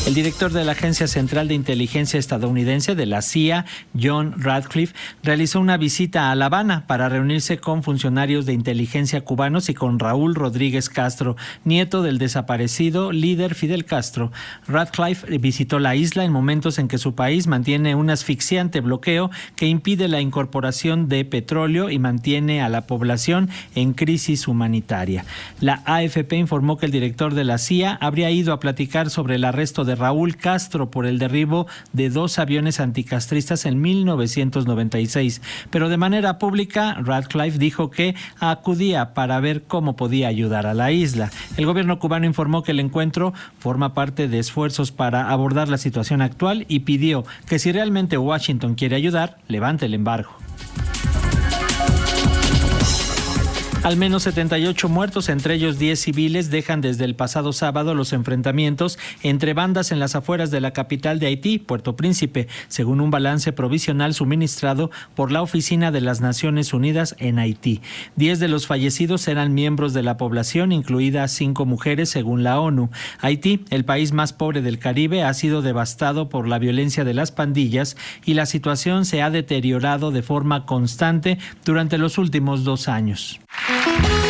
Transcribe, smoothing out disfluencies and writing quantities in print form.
El director de la Agencia Central de Inteligencia estadounidense de la CIA, John Ratcliffe, realizó una visita a La Habana para reunirse con funcionarios de inteligencia cubanos y con Raúl Rodríguez Castro, nieto del desaparecido líder Fidel Castro. Ratcliffe visitó la isla en momentos en que su país mantiene un asfixiante bloqueo que impide la incorporación de petróleo y mantiene a la población en crisis humanitaria. La AFP informó que el director de la CIA habría ido a platicar sobre el arresto de Raúl Castro por el derribo de 2 aviones anticastristas en 1996, pero de manera pública Ratcliffe dijo que acudía para ver cómo podía ayudar a la isla. El gobierno cubano informó que el encuentro forma parte de esfuerzos para abordar la situación actual y pidió que si realmente Washington quiere ayudar, levante el embargo. Al menos 78 muertos, entre ellos 10 civiles, dejan desde el pasado sábado los enfrentamientos entre bandas en las afueras de la capital de Haití, Puerto Príncipe, según un balance provisional suministrado por la Oficina de las Naciones Unidas en Haití. 10 de los fallecidos eran miembros de la población, incluidas 5 mujeres, según la ONU. Haití, el país más pobre del Caribe, ha sido devastado por la violencia de las pandillas y la situación se ha deteriorado de forma constante durante los últimos 2 años.